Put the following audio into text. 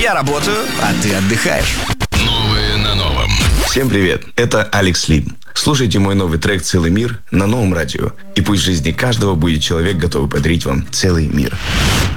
Я работаю, а ты отдыхаешь. Новое на новом. Всем привет, это Алекс Лин. Слушайте мой новый трек «Целый мир» на новом радио. И пусть в жизни каждого будет человек, готовый подарить вам целый мир.